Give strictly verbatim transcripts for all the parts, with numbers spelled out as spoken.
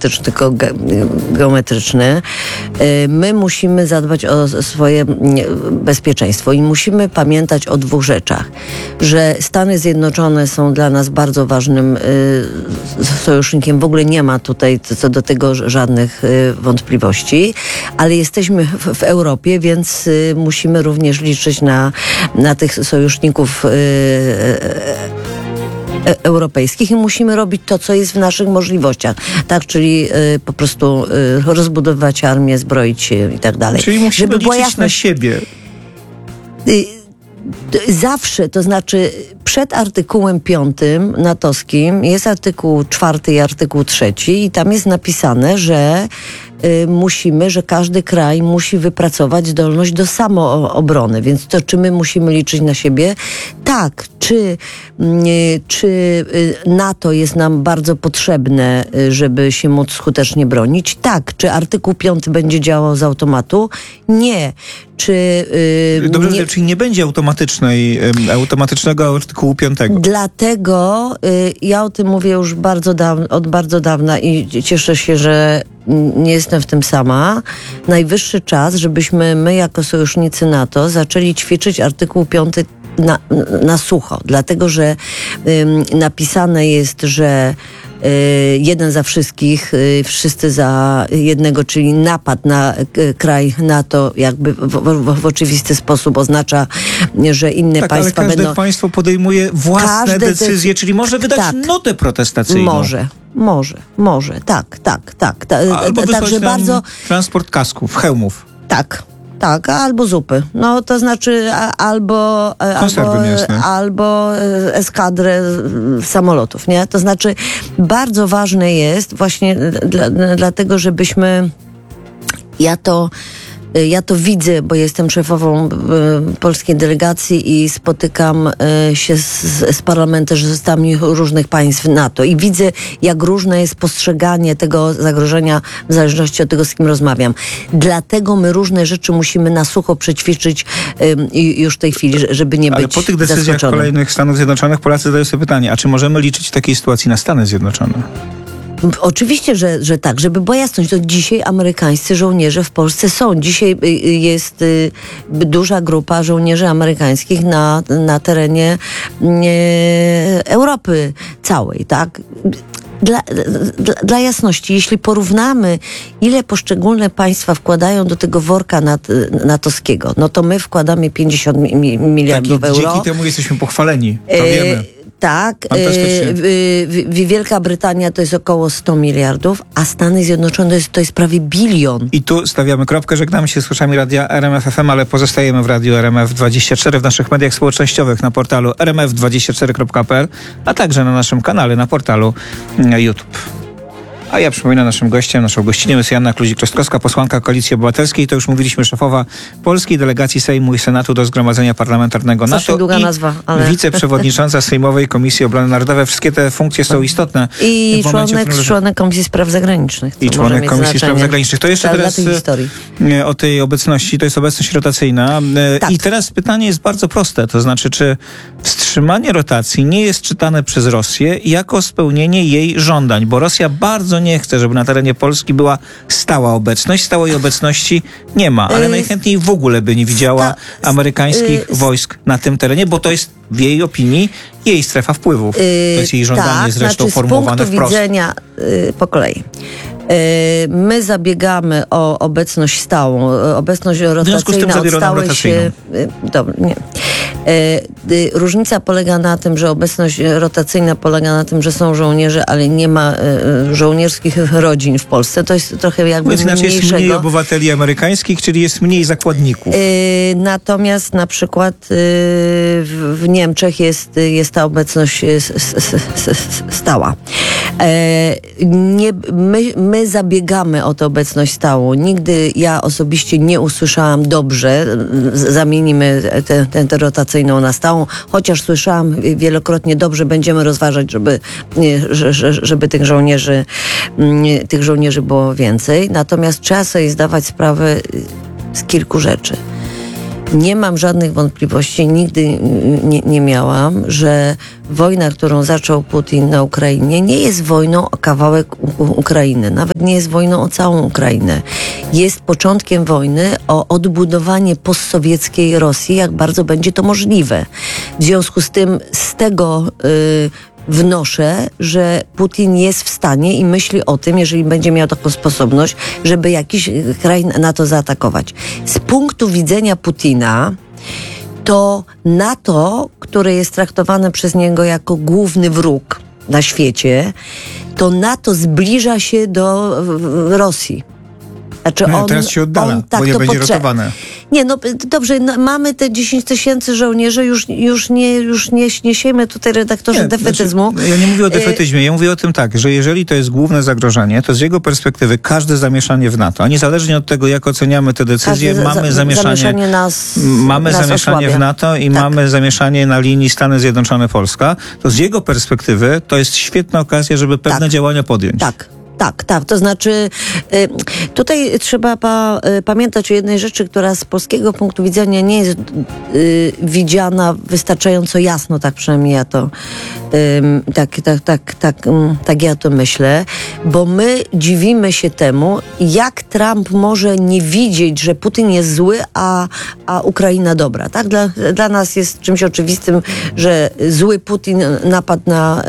arytmetyczny, tylko ge- geometryczny. My musimy zadbać o swoje bezpieczeństwo i musimy pamiętać o dwóch rzeczach. Że Stany Zjednoczone są dla nas bardzo ważnym sojusznikiem. W ogóle nie ma tutaj co do tego żadnych wątpliwości, ale jesteśmy w, w Europie, więc musimy również liczyć na, na tych sojuszników europejskich i musimy robić to, co jest w naszych możliwościach. Tak, czyli y, po prostu y, rozbudowywać armię, zbroić się i tak dalej. Czyli musimy Żeby liczyć jasne, na siebie. Y, Zawsze, to znaczy przed artykułem piątym natowskim jest artykuł czwarty i artykuł trzeci i tam jest napisane, że y, musimy, że każdy kraj musi wypracować zdolność do samoobrony. Więc to, czy my musimy liczyć na siebie? Tak. Czy, y, czy NATO jest nam bardzo potrzebne, żeby się móc skutecznie bronić? Tak. Czy artykuł piąty będzie działał z automatu? Nie. Czy, yy, Dobrze, nie... czyli nie będzie automatycznej, yy, automatycznego artykułu piątego. Dlatego yy, ja o tym mówię już bardzo dawno, od bardzo dawna i cieszę się, że nie jestem w tym sama. Najwyższy czas, żebyśmy my jako sojusznicy NATO zaczęli ćwiczyć artykuł piąty na, na sucho. Dlatego, że yy, napisane jest, że jeden za wszystkich, wszyscy za jednego, czyli napad na kraj NATO jakby w, w, w oczywisty sposób oznacza, że inne tak, państwa ale każde będą... państwo podejmuje własne decyzje, decy... czyli może wydać tak. notę protestacyjną. Może, może, może, tak, tak, tak. Ta, Albo wysłać także nam bardzo transport kasków, hełmów. Tak. Tak, albo zupy. No to znaczy a, albo, albo, albo eskadrę samolotów, nie? To znaczy bardzo ważne jest właśnie dla, dlatego, żebyśmy ja to Ja to widzę, bo jestem szefową y, polskiej delegacji i spotykam y, się z, z parlamentarzystami różnych państw NATO i widzę, jak różne jest postrzeganie tego zagrożenia w zależności od tego, z kim rozmawiam. Dlatego my różne rzeczy musimy na sucho przećwiczyć y, już w tej chwili, żeby nie Ale być po tych decyzjach zaskoczonym. kolejnych Stanów Zjednoczonych Polacy zadają sobie pytanie, a czy możemy liczyć w takiej sytuacji na Stany Zjednoczone? Oczywiście, że, że tak, żeby była jasność, to dzisiaj amerykańscy żołnierze w Polsce są. Dzisiaj jest y, duża grupa żołnierzy amerykańskich na, na terenie y, Europy całej, tak? Dla, dla, dla jasności, jeśli porównamy, ile poszczególne państwa wkładają do tego worka nat, natowskiego, no to my wkładamy pięćdziesiąt mi, miliardów tak, euro. Dzięki temu jesteśmy pochwaleni, to e, wiemy. Tak, yy, Wielka Brytania to jest około sto miliardów, a Stany Zjednoczone to jest, to jest prawie bilion. I tu stawiamy kropkę, żegnamy się z słuchaczami radia R M F F M, ale pozostajemy w radiu R M F dwadzieścia cztery, w naszych mediach społecznościowych, na portalu r m f dwadzieścia cztery kropka p l, a także na naszym kanale na portalu YouTube. A ja przypominam, naszym gościem, naszą gościnią jest Joanna Kluzik-Rostkowska, posłanka Koalicji Obywatelskiej. To już mówiliśmy, szefowa polskiej delegacji Sejmu i Senatu do Zgromadzenia Parlamentarnego NATO. Zawsze długa nazwa, ale... wiceprzewodnicząca Sejmowej Komisji Obrony Narodowej. Wszystkie te funkcje są istotne. I członek, członek Komisji Spraw Zagranicznych. I członek Komisji Spraw Zagranicznych. To jeszcze teraz tej o tej obecności. To jest obecność rotacyjna. Tak. I teraz pytanie jest bardzo proste. To znaczy, czy wstrzymanie rotacji nie jest czytane przez Rosję jako spełnienie jej żądań? Bo Rosja bardzo nie chce, żeby na terenie Polski była stała obecność. Stałej obecności nie ma, ale najchętniej w ogóle by nie widziała amerykańskich wojsk na tym terenie, bo to jest w jej opinii jej strefa wpływów. To jest jej żądanie tak, zresztą znaczy formułowane z punktu wprost. widzenia yy, po kolei. My zabiegamy o obecność stałą. Obecność rotacyjna od stałej się... Dobra, nie. Różnica polega na tym, że obecność rotacyjna polega na tym, że są żołnierze, ale nie ma żołnierskich rodzin w Polsce. To jest trochę jakby Więc znaczy mniejszego... jest mniej obywateli amerykańskich, czyli jest mniej zakładników. Natomiast na przykład w Niemczech jest, jest ta obecność stała. Nie, my, my zabiegamy o tę obecność stałą. Nigdy ja osobiście nie usłyszałam dobrze, zamienimy tę, tę rotacyjną na stałą, chociaż słyszałam wielokrotnie dobrze, będziemy rozważać, żeby, żeby tych żołnierzy, tych żołnierzy było więcej. Natomiast trzeba sobie zdawać sprawę z kilku rzeczy. Nie mam żadnych wątpliwości, nigdy nie, nie miałam, że wojna, którą zaczął Putin na Ukrainie, nie jest wojną o kawałek U- Ukrainy, nawet nie jest wojną o całą Ukrainę. Jest początkiem wojny o odbudowanie postsowieckiej Rosji, jak bardzo będzie to możliwe. W związku z tym z tego y, wnoszę, że Putin jest w stanie i myśli o tym, jeżeli będzie miał taką sposobność, żeby jakiś kraj na to zaatakować. Z punktu widzenia Putina, to NATO, które jest traktowane przez niego jako główny wróg na świecie, to NATO zbliża się do Rosji. Znaczy no, on, teraz się oddala, on, tak, bo nie to będzie potrze- rotowane. Nie, no dobrze, no, mamy te dziesięć tysięcy żołnierzy, już, już, nie, już nie, nie siejmy tutaj redaktorze Nie, defetyzmu. Znaczy, ja nie mówię o defetyzmie, ja mówię o tym tak, że jeżeli to jest główne zagrożenie, to z jego perspektywy każde zamieszanie w NATO, a niezależnie od tego, jak oceniamy te decyzje, Każde mamy za, zamieszanie, zamieszanie nas, mamy nas zamieszanie osłabia. w NATO i tak. mamy zamieszanie na linii Stany Zjednoczone-Polska, to z jego perspektywy to jest świetna okazja, żeby pewne Tak. działania podjąć. Tak. Tak, tak. To znaczy y, tutaj trzeba pa, y, pamiętać o jednej rzeczy, która z polskiego punktu widzenia nie jest y, widziana wystarczająco jasno, tak przynajmniej ja to y, tak, tak, tak, tak, y, tak ja to myślę, bo my dziwimy się temu, jak Trump może nie widzieć, że Putin jest zły, a, a Ukraina dobra. Tak? Dla, dla nas jest czymś oczywistym, że zły Putin napadł na y,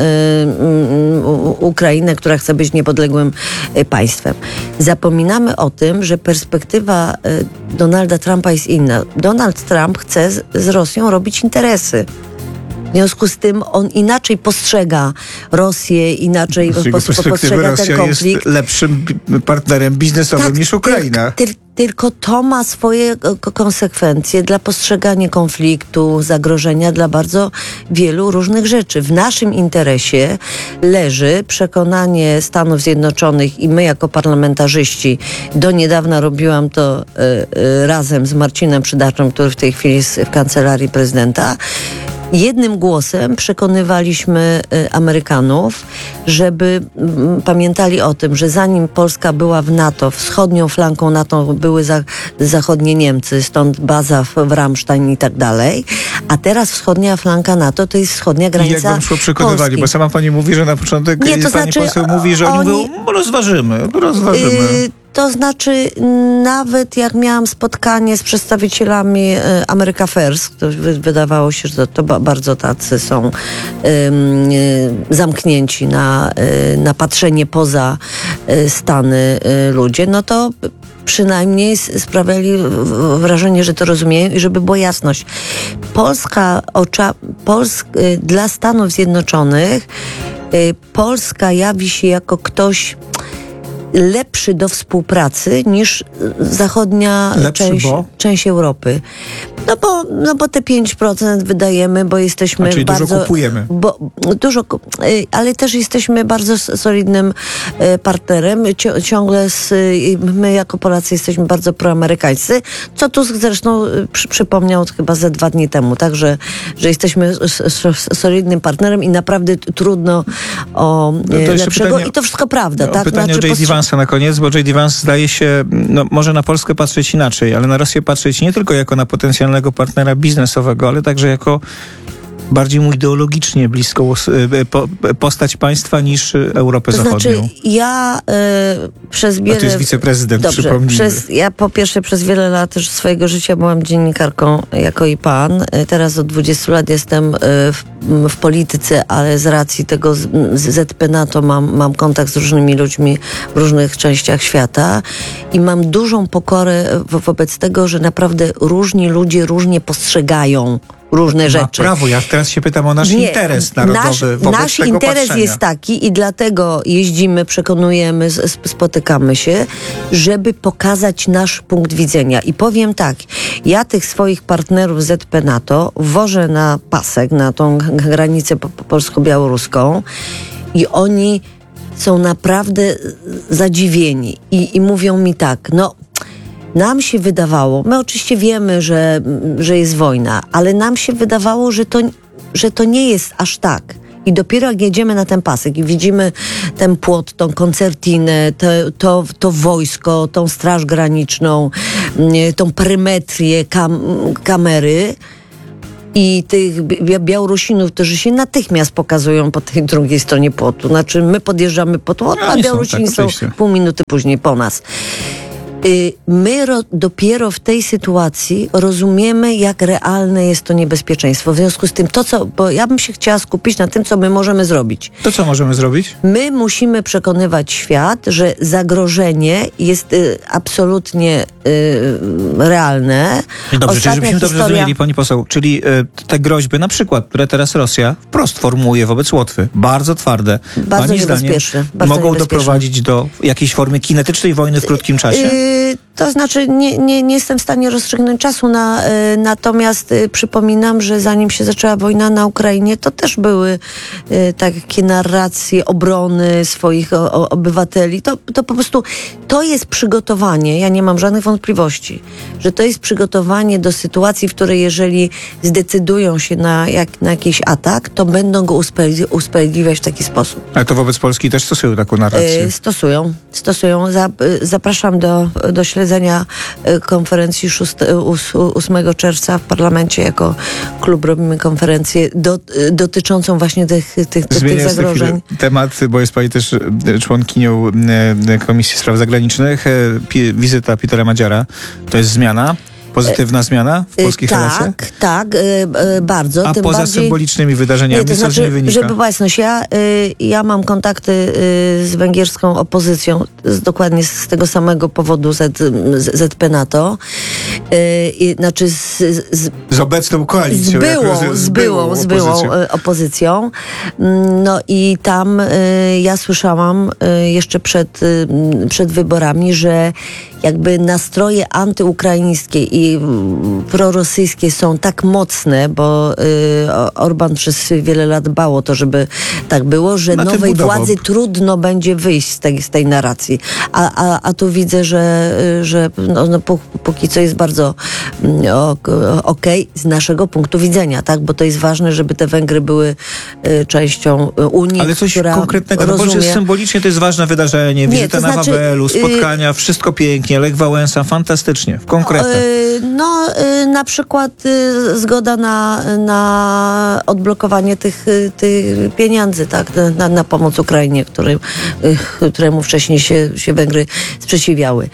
y, Ukrainę, która chce być niepodległym państwem. Zapominamy o tym, że perspektywa Donalda Trumpa jest inna. Donald Trump chce z, z Rosją robić interesy. W związku z tym on inaczej postrzega Rosję, inaczej Z jego pos, perspektywy postrzega Rosja ten konflikt. jest lepszym partnerem biznesowym tak, niż Ukraina. Tyl, tyl, tylko to ma swoje konsekwencje dla postrzegania konfliktu, zagrożenia, dla bardzo wielu różnych rzeczy. W naszym interesie leży przekonanie Stanów Zjednoczonych i my jako parlamentarzyści, do niedawna robiłam to y, y, razem z Marcinem Przydaczem, który w tej chwili jest w kancelarii prezydenta, jednym głosem przekonywaliśmy y, Amerykanów, żeby m, pamiętali o tym, że zanim Polska była w NATO, wschodnią flanką NATO były za, zachodnie Niemcy, stąd baza w, w Ramstein i tak dalej, a teraz wschodnia flanka NATO to jest wschodnia granica I jak wam szło przekonywali, Polski. bo sama pani mówi, że na początek Nie, to pani znaczy, poseł mówi, że oni, oni- mówią, rozważymy, rozważymy. Y, To znaczy, nawet jak miałam spotkanie z przedstawicielami y, America First, to wy, wydawało się, że to, to ba, bardzo tacy są y, y, zamknięci na, y, na patrzenie poza y, Stany y, ludzie, no to przynajmniej s- sprawiali w- wrażenie, że to rozumieją i żeby była jasność. Polska ocza, Polsk, y, dla Stanów Zjednoczonych y, Polska jawi się jako ktoś lepszy do współpracy niż zachodnia Lepszy, część, bo? część Europy. No bo, no bo te pięć procent wydajemy, bo jesteśmy A czyli bardzo... dużo kupujemy. Bo, dużo, ku- y, ale też jesteśmy bardzo s- solidnym y, partnerem. Cio- ciągle z, y, my jako Polacy jesteśmy bardzo proamerykańscy, co Tusk zresztą y, przy, przypomniał chyba ze dwa dni temu, tak, że, że jesteśmy s- s- solidnym partnerem i naprawdę t- trudno o No to y, jeszcze lepszego. pytanie- I to wszystko prawda, No, tak? pytanie Znaczy, o J D postrze- Vance'a na koniec, bo J D Vance zdaje się, no, może na Polskę patrzeć inaczej, ale na Rosję patrzeć nie tylko jako na potencjalnego partnera biznesowego, ale także jako bardziej mu ideologicznie bliską y, po, postać państwa niż Europę To Zachodnią. znaczy, ja y, przez wiele... A to jest wiceprezydent, Dobrze, przypomnijmy. przez, ja po pierwsze przez wiele lat też swojego życia byłam dziennikarką, jako i pan. Y, Teraz od dwudziestu lat jestem y, w, w polityce, ale z racji tego z, z Z P NATO mam, mam kontakt z różnymi ludźmi w różnych częściach świata i mam dużą pokorę wo- wobec tego, że naprawdę różni ludzie różnie postrzegają różne Ma rzeczy. prawo, ja teraz się pytam o nasz Nie, interes narodowy nasz, wobec nasz tego interes patrzenia. jest taki i dlatego jeździmy, przekonujemy, z- z- spotykamy się, żeby pokazać nasz punkt widzenia. I powiem tak, ja tych swoich partnerów Z P NATO wożę na pasek, na tą g- granicę po- po- polsko-białoruską i oni są naprawdę zadziwieni i, i mówią mi tak, no nam się wydawało, my oczywiście wiemy, że, że jest wojna, ale nam się wydawało, że to, że to nie jest aż tak. I dopiero jak jedziemy na ten pasek i widzimy ten płot, tą koncertinę, to, to, to wojsko, tą straż graniczną, tą perymetrię kam, kamery i tych Białorusinów, którzy się natychmiast pokazują po tej drugiej stronie płotu. Znaczy my podjeżdżamy pod płot, a Białorusini są, tak, są pół minuty później po nas. My ro, dopiero w tej sytuacji rozumiemy, jak realne jest to niebezpieczeństwo. W związku z tym, to co, bo ja bym się chciała skupić na tym, co my możemy zrobić. To co możemy zrobić? My musimy przekonywać świat, że zagrożenie jest y, absolutnie y, realne. I dobrze, czyli żebyśmy historia... dobrze zrozumieli, pani poseł, czyli y, te groźby, na przykład, które teraz Rosja wprost formułuje wobec Łotwy, bardzo twarde, bardzo pani niebezpieczne, zdaniem, bardzo mogą niebezpieczne. doprowadzić do jakiejś formy kinetycznej wojny w krótkim czasie? Y, To znaczy, nie, nie, nie jestem w stanie rozstrzygnąć czasu, na, y, natomiast y, przypominam, że zanim się zaczęła wojna na Ukrainie, to też były y, takie narracje obrony swoich o, o, obywateli. To, to po prostu, to jest przygotowanie, ja nie mam żadnych wątpliwości, że to jest przygotowanie do sytuacji, w której jeżeli zdecydują się na, jak, na jakiś atak, to będą go usprawiedli- usprawiedliwiać w taki sposób. Ale to wobec Polski też stosują taką narrację? Y, stosują, stosują. Za, y, zapraszam do, do śledzenia konferencji ósmego czerwca w parlamencie. Jako klub robimy konferencję do, dotyczącą właśnie tych, tych, tych, tych zagrożeń. Temat, bo jest pani też członkinią Komisji Spraw Zagranicznych. Wizyta Petera Madziara to jest zmiana? Pozytywna zmiana w polskich tak, relacjach? Tak, tak, y, y, bardzo. A tym poza bardziej... symbolicznymi wydarzeniami, nie, to co znaczy, z niej wynika? żeby była jasność, ja, y, ja mam kontakty y, z węgierską opozycją, z, dokładnie z tego samego powodu Z, z, ZP NATO. Y, i, znaczy z, z, z obecną koalicją. Z byłą, jako, z, z byłą, z byłą opozycją. opozycją. No i tam y, ja słyszałam y, jeszcze przed, y, przed wyborami, że jakby nastroje antyukraińskie i prorosyjskie są tak mocne, bo y, Orban przez wiele lat dbał o to, żeby tak było, że Na tym nowej budował. władzy trudno będzie wyjść z tej, z tej narracji. A, a, a tu widzę, że, że no, no, póki co jest bardzo okej okay, z naszego punktu widzenia, tak? Bo to jest ważne, żeby te Węgry były y, częścią Unii, ale coś która konkretnego, rozumie... no bo symbolicznie to jest ważne wydarzenie, wizyta Nie, to na znaczy, Wawelu, spotkania, y... wszystko pięknie, Lech Wałęsa, fantastycznie, w konkretach. Y, no, y, na przykład y, zgoda na, na odblokowanie tych, y, tych pieniędzy, tak? Na, na pomoc Ukrainie, którym, y, któremu wcześniej się, się Węgry sprzeciwiały.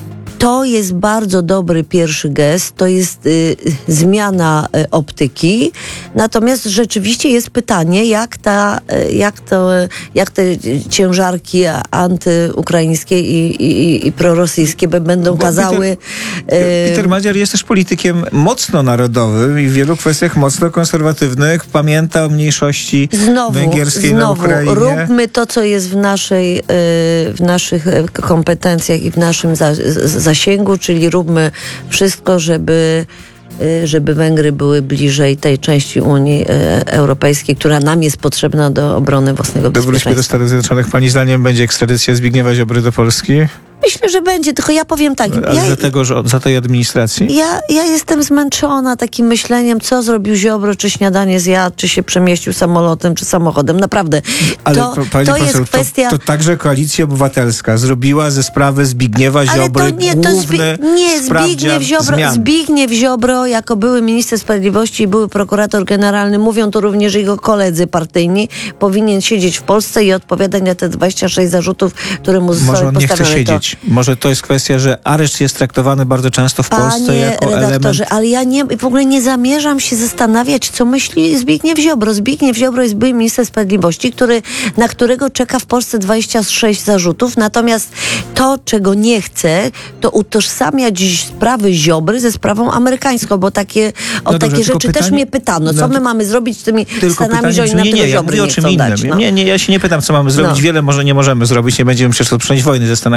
To jest bardzo dobry pierwszy gest, to jest y, zmiana y, optyki, natomiast rzeczywiście jest pytanie, jak, ta, y, jak, to, jak te ciężarki antyukraińskie i, i, i prorosyjskie będą Bo kazały... Peter, y, Peter Madziar jest też politykiem mocno narodowym i w wielu kwestiach mocno konserwatywnych, pamięta o mniejszości znowu, węgierskiej znowu, na Ukrainie. Róbmy to, co jest w, naszej, y, w naszych kompetencjach i w naszym za, za zasięgu, czyli róbmy wszystko, żeby, żeby Węgry były bliżej tej części Unii Europejskiej, która nam jest potrzebna do obrony własnego bezpieczeństwa. Wróćmy do Stanów Zjednoczonych. Pani zdaniem będzie ekstradycja Zbigniewa Ziobry do Polski? Myślę, że będzie, tylko ja powiem tak. Ale ja, za, tego, za tej administracji? Ja, ja jestem zmęczona takim myśleniem, co zrobił Ziobro, czy śniadanie zjadł, czy się przemieścił samolotem, czy samochodem. Naprawdę. Ale to, pani to poseł, jest kwestia... To, to także Koalicja Obywatelska zrobiła ze sprawy Zbigniewa Ziobry Ale to nie, to główny Zbi- nie, Zbigniew Ziobro, zmian. Zbigniew Ziobro, jako były minister sprawiedliwości i były prokurator generalny, mówią to również jego koledzy partyjni, powinien siedzieć w Polsce i odpowiadać na te dwadzieścia sześć zarzutów, które mu zostały postawione. Może on nie chce to... siedzieć. Może to jest kwestia, że areszt jest traktowany bardzo często w Polsce Panie jako redaktorze, element... ale ja nie, w ogóle nie zamierzam się zastanawiać, co myśli Zbigniew Ziobro. Zbigniew Ziobro jest były minister sprawiedliwości, który, na którego czeka w Polsce dwadzieścia sześć zarzutów, natomiast to, czego nie chce, to utożsamiać sprawy Ziobry ze sprawą amerykańską, bo takie, o no takie dobrze, rzeczy pytanie, też mnie pytano. Co no, my mamy zrobić z tymi tylko Stanami, pytanie, że oni nie, nam nie, tego ja Ziobry mówię nie o czym chcą innym. dać, no. Nie, nie, ja się nie pytam, co mamy zrobić. No. Wiele może nie możemy zrobić, nie będziemy przecież rozpocząć wojny ze Stanami Zjednoczonymi.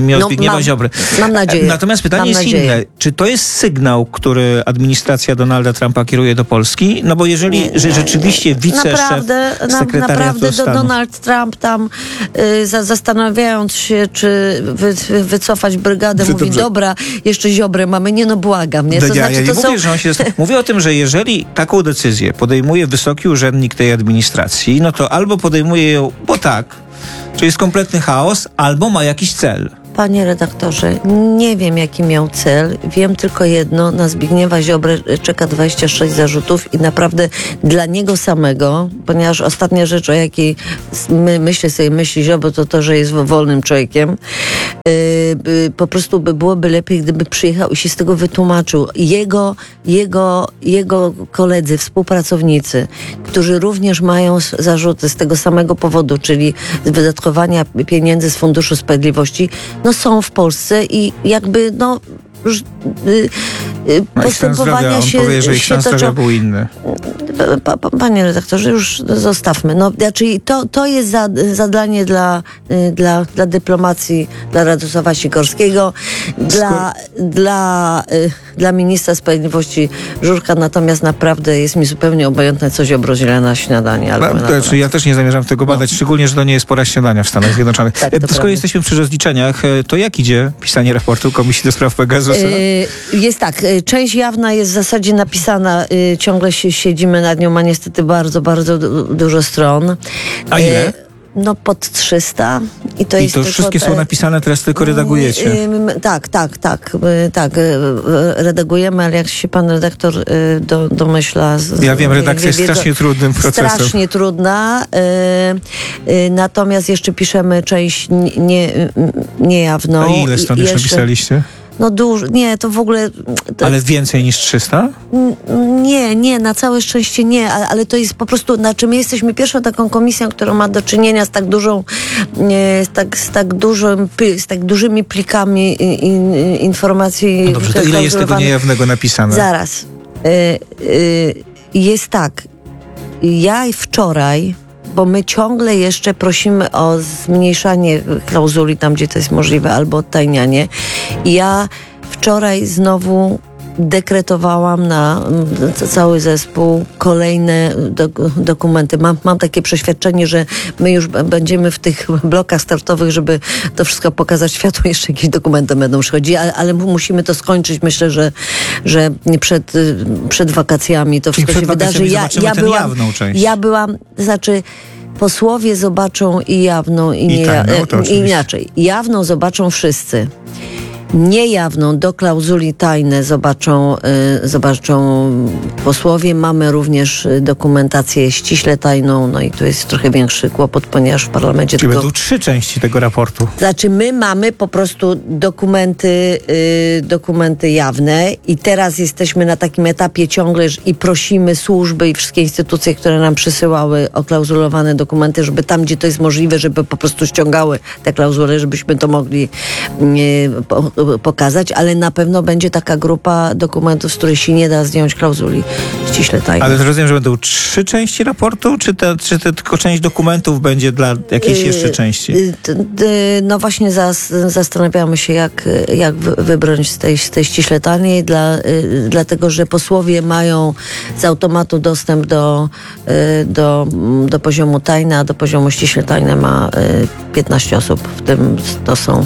przynajmniej od No, Zbigniewa mam, Ziobry. Mam nadzieję. Natomiast pytanie mam jest nadzieję. inne. Czy to jest sygnał, który administracja Donalda Trumpa kieruje do Polski? No bo jeżeli Nie, że rzeczywiście wiceszef Naprawdę, na, sekretariatu naprawdę do stanu... Donald Trump tam y, za, zastanawiając się, czy wy, wy, wycofać brygadę, To mówi, dobrze. dobra, jeszcze Ziobrę mamy, nie no błagam. Nie? No To ja, znaczy, ja nie to mówię, są... że on się zast- mówię o tym, że jeżeli taką decyzję podejmuje wysoki urzędnik tej administracji, no to albo podejmuje ją, bo tak, czy jest kompletny chaos, albo ma jakiś cel. Panie redaktorze, nie wiem jaki miał cel. Wiem tylko jedno, na Zbigniewa Ziobrę czeka dwadzieścia sześć zarzutów i naprawdę dla niego samego, ponieważ ostatnia rzecz, o jakiej my, myślę sobie, myśli Ziobro, to to, że jest wolnym człowiekiem. Yy, by, po prostu by byłoby lepiej, gdyby przyjechał i się z tego wytłumaczył. Jego, jego, jego koledzy, współpracownicy, którzy również mają zarzuty z tego samego powodu, czyli z wydatkowania pieniędzy z Funduszu Sprawiedliwości, no są w Polsce i jakby no ż- y, y, No i stan zdrowia, postępowania on się, powie, że ich się stan zdrowia toczą. był inny. Pa, pa, panie redaktorze, już zostawmy. No, znaczy to, to jest za, zadanie dla, y, dla, dla dyplomacji, dla Radosława Sikorskiego, dla, dla, y, dla ministra sprawiedliwości Żurka, natomiast naprawdę jest mi zupełnie obojętne, co Ziobro źle na śniadanie. Albo No, na to, znaczy, ja też nie zamierzam tego badać, no. Szczególnie, że to nie jest pora śniadania w Stanach Zjednoczonych. Tak, to Skoro prawda. jesteśmy przy rozliczeniach, to jak idzie pisanie raportu Komisji do Spraw Pegasusa? Yy, jest tak, yy, część jawna jest w zasadzie napisana, yy, ciągle się, siedzimy nad nią, ma niestety bardzo, bardzo du- dużo stron. A ile? Yy, no pod trzysta. I to, I jest to tylko wszystkie te- są napisane, teraz tylko redagujecie. Yy, tak, tak, tak, yy, tak, yy, redagujemy, ale jak się pan redaktor yy, do, domyśla... Z, Ja wiem, redakcja jest wie- wie- strasznie trudnym procesem. Strasznie trudna. Yy, yy, natomiast jeszcze piszemy część nie, nie, niejawną. A ile stron I już jeszcze- napisaliście? No dużo, nie, to w ogóle... To, Ale więcej niż trzysta? nie, nie, na całe szczęście nie, ale, ale to jest po prostu, znaczy my jesteśmy pierwszą taką komisją, która ma do czynienia z tak dużą, e, z tak, z tak dużym, pli- z tak dużymi plikami in, in, informacji. No dobrze, to ile jest tego klauzulowanych. niejawnego napisane? Zaraz. E, e, jest tak, ja wczoraj, bo my ciągle jeszcze prosimy o zmniejszanie klauzuli tam, gdzie to jest możliwe, albo odtajnianie. I ja wczoraj znowu dekretowałam na mm, cały zespół kolejne dok- dokumenty. Mam, mam takie przeświadczenie, że my już b- będziemy w tych blokach startowych, żeby to wszystko pokazać światu. Jeszcze jakieś dokumenty będą przychodzić, ale, ale musimy to skończyć. Myślę, że, że przed, y, przed wakacjami to Czyli wszystko się przed wydarzy. wakacjami Ja, zobaczymy ja, tę byłam, jawną część. ja byłam, znaczy posłowie zobaczą i jawną, i, I nie, tajną, to i oczywiście. inaczej. Jawną zobaczą wszyscy. Niejawną do klauzuli tajne zobaczą, y, zobaczą posłowie. Mamy również y, dokumentację ściśle tajną, no i tu jest trochę większy kłopot, ponieważ w parlamencie Czyli tylko... będą trzy części tego raportu. Znaczy my mamy po prostu dokumenty, y, dokumenty jawne i teraz jesteśmy na takim etapie ciągle że- i prosimy służby i wszystkie instytucje, które nam przysyłały oklauzulowane dokumenty, żeby tam, gdzie to jest możliwe, żeby po prostu ściągały te klauzule, żebyśmy to mogli y, po, pokazać, ale na pewno będzie taka grupa dokumentów, z której się nie da zdjąć klauzuli ściśle tajnej. Ale to rozumiem, że będą trzy części raportu, czy, te, czy te, tylko część dokumentów będzie dla jakiejś jeszcze części? Y, t- t- No właśnie zas, zastanawiamy się, jak, jak wy- wybrać z tej, z tej ściśle taniej, dla, y, dlatego że posłowie mają z automatu dostęp do, y, do, do poziomu tajne, a do poziomu ściśle tajne ma y, piętnaście osób, w tym to są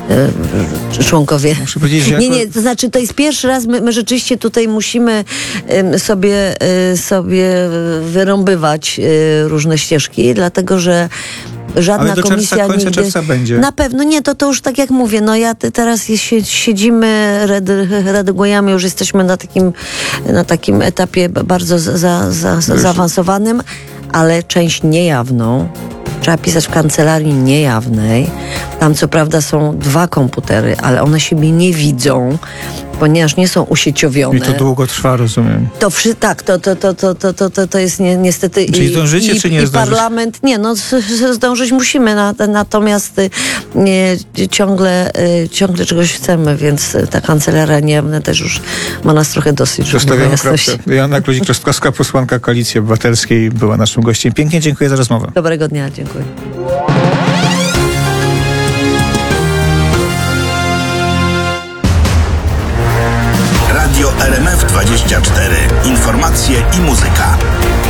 y, członkowie. Muszę powiedzieć, że Nie, jako- nie, to znaczy to jest pierwszy raz, my, my rzeczywiście tutaj musimy ym, sobie, y, sobie wyrąbywać y, różne ścieżki, dlatego że żadna Ale do czerwca, komisja końca nigdy... czerwca będzie. Na pewno, nie, to, to już tak jak mówię, no ja te, teraz jest, sie- siedzimy, redy, redagujemy, już jesteśmy na takim, na takim etapie b- bardzo za, za, za, za, Już. zaawansowanym, ale część niejawną trzeba pisać w kancelarii niejawnej. Tam co prawda są dwa komputery, ale one siebie nie widzą, ponieważ nie są usieciowione. I to długo trwa, rozumiem. To wszy, tak, to, to, to, to, to, to, to, to jest ni niestety... Czyli i- zdążycie, i, czy nie i zdążycie? parlament, nie, no z, z, zdążyć musimy, na, natomiast y, nie, ciągle, y, ciągle czegoś chcemy, więc y, ta kancelaria niejawna też już ma nas trochę dosyć, żeby była Zostawiamy jasność. kropkę. Joanna Kluzik-Rostkowska, posłanka Koalicji Obywatelskiej, była naszym gościem. Pięknie dziękuję za rozmowę. Dobrego dnia, dziękuję. Radio R M F dwadzieścia cztery. Informacje i muzyka.